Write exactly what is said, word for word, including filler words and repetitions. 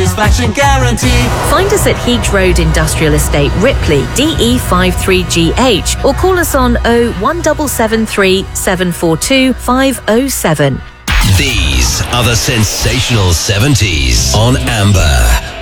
satisfaction guarantee. Find us at Heath Road Industrial Estate, Ripley, D E five three G H, or call us on oh one seven seven three, seven four two, five oh seven. These are the sensational seventies on Amber.